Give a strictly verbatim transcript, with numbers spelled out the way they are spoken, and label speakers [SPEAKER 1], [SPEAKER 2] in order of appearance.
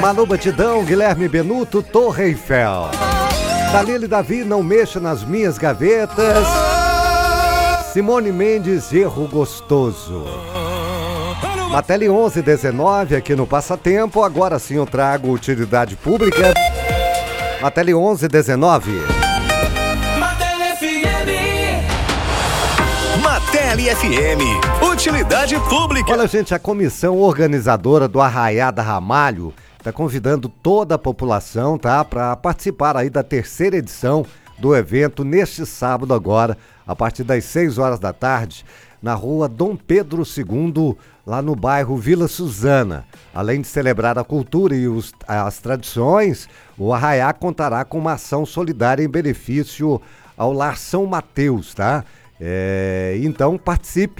[SPEAKER 1] Manu Batidão, Guilherme Benuto, Torre Eiffel. Dalila e Davi, Não Mexa nas Minhas Gavetas. Simone Mendes, Erro Gostoso. Matele onze dezenove aqui no Passatempo. Agora sim eu trago utilidade pública. Matele onze dezenove.
[SPEAKER 2] Matele F M.
[SPEAKER 3] Matele F M, utilidade pública.
[SPEAKER 1] Olha, gente, a comissão organizadora do Arraiá da Ramalho está convidando toda a população, tá, para participar aí da terceira edição do evento neste sábado agora, a partir das seis horas da tarde, na rua Dom Pedro segundo, lá no bairro Vila Suzana. Além de celebrar a cultura e os, as tradições, o Arraiá contará com uma ação solidária em benefício ao Lar São Mateus, tá? É, então participe